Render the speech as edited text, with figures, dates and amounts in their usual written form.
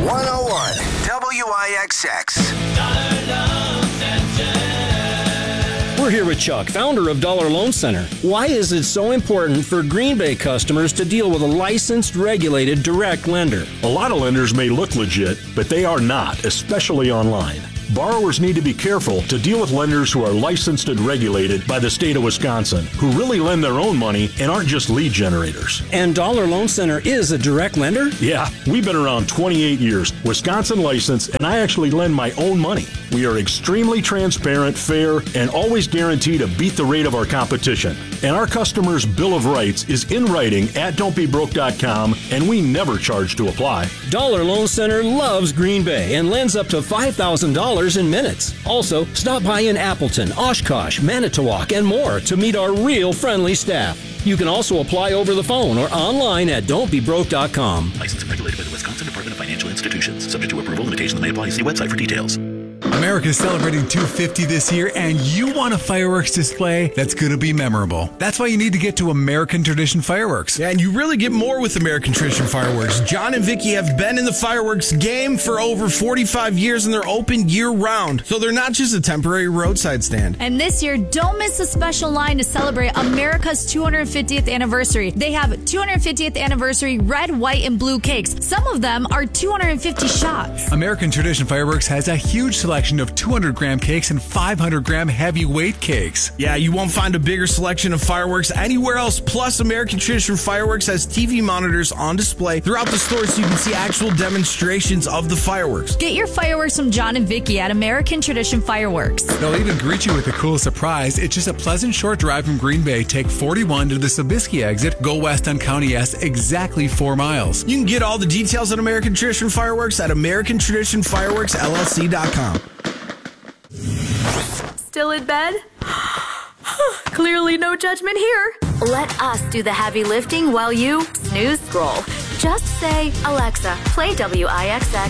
WIXX. We're here with Chuck, founder of Dollar Loan Center. Why is it so important for Green Bay customers to deal with a licensed, regulated, direct lender? A lot of lenders may look legit, but they are not, especially online. Borrowers need to be careful to deal with lenders who are licensed and regulated by the state of Wisconsin, who really lend their own money and aren't just lead generators. And Dollar Loan Center is a direct lender? Yeah, we've been around 28 years, Wisconsin licensed, and I actually lend my own money. We are extremely transparent, fair, and always guarantee to beat the rate of our competition. And our customers' Bill of Rights is in writing at don'tbebroke.com, and we never charge to apply. Dollar Loan Center loves Green Bay and lends up to $5,000 in minutes. Also, stop by in Appleton, Oshkosh, Manitowoc, and more to meet our real friendly staff. You can also apply over the phone or online at don'tbebroke.com. Licensed and regulated by the Wisconsin Department of Financial Institutions. Subject to approval. Limitations may apply. See website for details. America's celebrating 250 this year, and you want a fireworks display that's going to be memorable. That's why you need to get to American Tradition Fireworks. Yeah, and you really get more with American Tradition Fireworks. John and Vicky have been in the fireworks game for over 45 years, and they're open year-round. So they're not just a temporary roadside stand. And this year, don't miss a special line to celebrate America's 250th anniversary. They have 250th anniversary red, white, and blue cakes. Some of them are 250 shots. American Tradition Fireworks has a huge selection of 200-gram cakes and 500-gram heavyweight cakes. Yeah, you won't find a bigger selection of fireworks anywhere else. Plus, American Tradition Fireworks has TV monitors on display throughout the store so you can see actual demonstrations of the fireworks. Get your fireworks from John and Vicky at American Tradition Fireworks. They'll even greet you with a cool surprise. It's just a pleasant short drive from Green Bay. Take 41 to the Sobieski exit. Go west on County S, exactly 4 miles. You can get all the details on American Tradition Fireworks at AmericanTraditionFireworksLLC.com. Still in bed? Clearly no judgment here. Let us do the heavy lifting while you snooze scroll. Just say, Alexa, play WIXX